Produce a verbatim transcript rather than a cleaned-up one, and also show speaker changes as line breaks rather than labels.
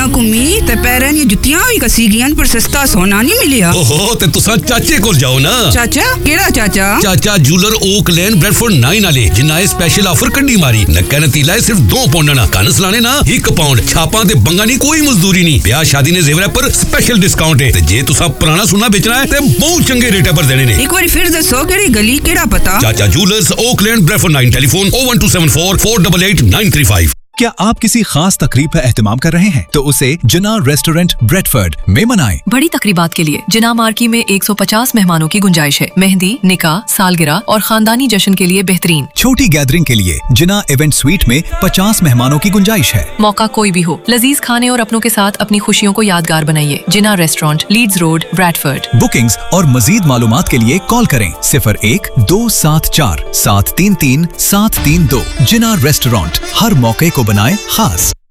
हड्डियां घुमी ते पैरां दी जुत्तियां भी कसी गियां पर सस्ता सोना नहीं मिलिया।
ओहो ते तुसा चाचे कोल जाओ ना।
चाचा केड़ा चाचा?
चाचा जूलर ओक लेन ब्रेडफोर्ड नाइन वाले जिन्ना ए स्पेशल ऑफर कड्डी मारी। नक्का नतीला है सिर्फ दो पाउंड ना, कन सलाने ना एक पाउंड, छापा ते बंगा नहीं, कोई मजदूरी नहीं। ब्याह शादी ने जेवर पर स्पेशल डिस्काउंट है ते जे तुसा पुराना सोना बेचना है ते बहुत चंगे रेट पर देने ने।
एक बार फिर दसो केड़ी गली केड़ा पता?
चाचा जूलर्स ओक लेन ब्रेडफोर्ड नाइन, टेलीफोन ओ one two seven four four eight eight nine three five.
क्या आप किसी खास तकरीब का एहतमाम कर रहे हैं तो उसे जिना रेस्टोरेंट ब्रेडफोर्ड में मनाएं।
बड़ी तकरीबात के लिए जिना मार्की में एक सौ पचास मेहमानों की गुंजाइश है। मेहंदी, निकाह, सालगिरह और खानदानी जश्न के लिए बेहतरीन।
छोटी गैदरिंग के लिए जिना इवेंट स्वीट में पचास मेहमानों की गुंजाइश है।
मौका कोई भी हो, लजीज खाने और अपनों के साथ अपनी खुशियों को यादगार बनाइए। जिना restaurant, Leeds road, Bradford.
Bookings और मजीद मालूमात के लिए कॉल करें सिफर एक दो सात चार सात तीन तीन सात तीन दो। जिना रेस्टोरेंट, हर मौके को बनाए खास।